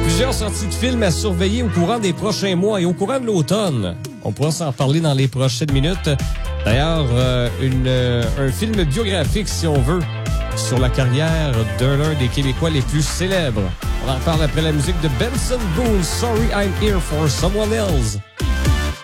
Plusieurs sorties de films à surveiller au courant des prochains mois et au courant de l'automne. On pourra s'en parler dans les prochaines minutes. D'ailleurs, un film biographique, si on veut, sur la carrière de l'un des Québécois les plus célèbres. On en parle après la musique de Benson Boone, Sorry I'm Here for Someone Else.